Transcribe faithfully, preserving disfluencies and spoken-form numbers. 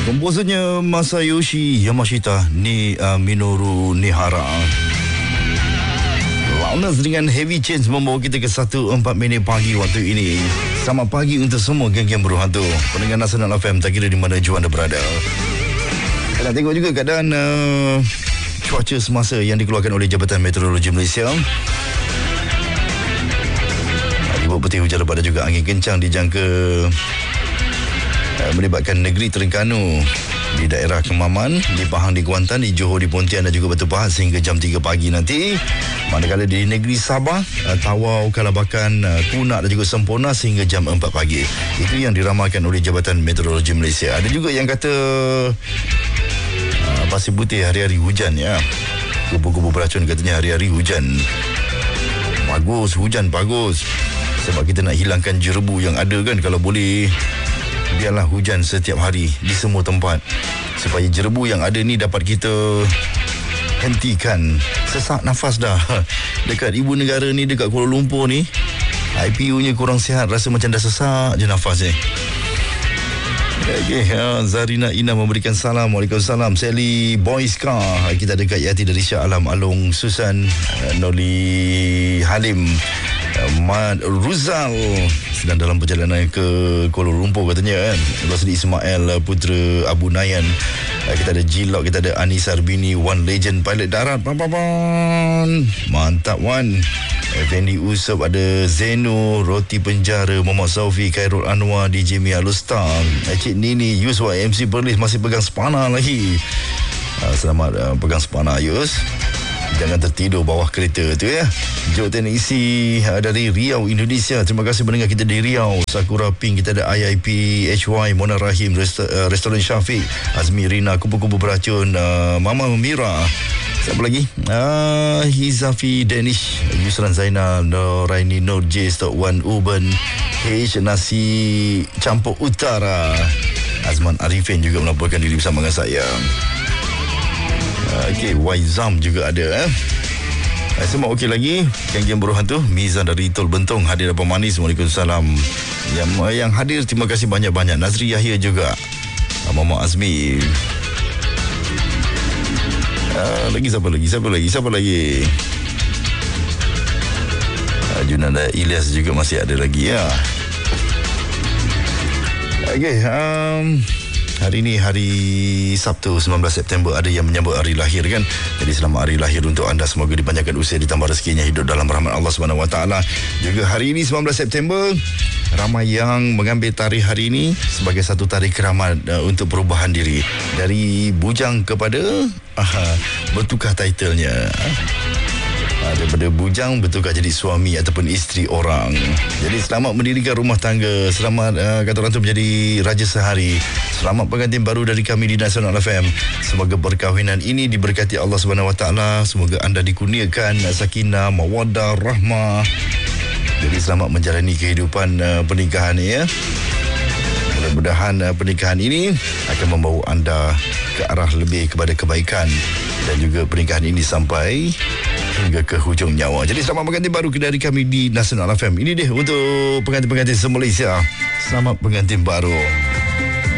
Komposernya Masayoshi Yamashita ni uh, Minoru Nihara. Loudness dengan Heavy Chains membawa kita ke satu empat minit pagi waktu ini. Selamat pagi untuk semua geng-geng beruang hantu pendengar Nasional F M, tak kira di mana jua anda berada. Kita tengok juga keadaan uh, cuaca semasa yang dikeluarkan oleh Jabatan Meteorologi Malaysia. Di bawah putih hujan lebat dan juga angin kencang dijangka melibatkan negeri Terengganu, di daerah Kemaman, di Pahang, di Kuantan, di Johor, di Pontian dan juga Batu Pahat sehingga jam tiga pagi nanti. Manakala di negeri Sabah, Tawau, Kalabakan, Kunak dan juga Semporna sehingga jam empat pagi. Itu yang diramalkan oleh Jabatan Meteorologi Malaysia. Ada juga yang kata uh, Pasir Putih hari-hari hujan ya. Kubu-kubu beracun katanya hari-hari hujan. Bagus, hujan bagus. Sebab kita nak hilangkan jerebu yang ada kan. Kalau boleh, biarlah hujan setiap hari di semua tempat supaya jerebu yang ada ni dapat kita hentikan. Sesak nafas dah dekat ibu negara ni, dekat Kuala Lumpur ni, I P U-nya kurang sihat, rasa macam dah sesak je nafas ni. Okay, uh, Zarina Ina memberikan salam. Waalaikumsalam. Sally Boyska, kita dekat Yati dari Shah Alam, Alung Susan, uh, Noli Halim, uh, Mad Ruzal sedang dalam perjalanan ke Kuala Lumpur katanya kan. Rosli Ismail, Putera Abu Nayan, uh, kita ada Jilok, kita ada Anis Arbini, One Legend Pilot Darat. Pampapan mantap Wan. Effendi Usop, ada Zeno, Roti Penjara, Muhammad Saufi, Khairul Anwar, D J Mia Lustang, Cik Nini, Yus Y M C Perlis masih pegang spana lagi. uh, Selamat uh, pegang spana Yus. Jangan tertidur bawah kereta tu ya. Jok Teknisi uh, dari Riau, Indonesia. Terima kasih mendengar kita di Riau. Sakura Pink, kita ada I I P H Y, Mona Rahim, Resta, uh, Restoran Syafiq, Azmi Rina, Kupu-Kupu Beracun, uh, Mama Mira. Siapa lagi? Ah, Hizafi Danish, Yusran Zainal, Noraini, Nur J, Stok Wan Uben, H Nasi Campur Utara. Azman Arifin juga melaporkan diri bersama dengan saya. Ah, Okey, Waizam juga ada eh. Ah, semua okey lagi. Geng-geng beruang hantu, Mizan dari Tol Bentong hadir dan pemanis. Waalaikumsalam. Yang yang hadir terima kasih banyak-banyak. Nazri Yahya juga. Ah, Mama Azmi. Uh, lagi siapa lagi? Siapa lagi? Siapa lagi? Uh, Junanda Ilyas juga masih ada lagi ya. Okey, um, hari ini hari Sabtu sembilan belas September, ada yang menyambut hari lahir kan. Jadi selamat hari lahir untuk anda, semoga dipanjangkan usia, ditambah rezekinya, hidup dalam rahmat Allah Subhanahu Wa Taala. Juga hari ini sembilan belas September, ramai yang mengambil tarikh hari ini sebagai satu tarikh keramat uh, untuk perubahan diri dari bujang kepada uh, bertukar titlenya. Uh, daripada bujang bertukar jadi suami ataupun isteri orang. Jadi selamat mendirikan rumah tangga, selamat uh, kata orang tu menjadi raja sehari. Selamat pengantin baru dari kami di Nasional F M. Semoga perkahwinan ini diberkati Allah Subhanahu Wa Taala. Semoga anda dikurniakan sakinah, mawaddah, rahmah. Jadi selamat menjalani kehidupan uh, pernikahan ini ya. Mudah-mudahan uh, pernikahan ini akan membawa anda ke arah lebih kepada kebaikan, dan juga pernikahan ini sampai hingga ke hujung nyawa. Jadi selamat pengantin baru dari kami di Nasional F M. Ini dia untuk pengantin-pengantin se-Malaysia. Selamat pengantin baru.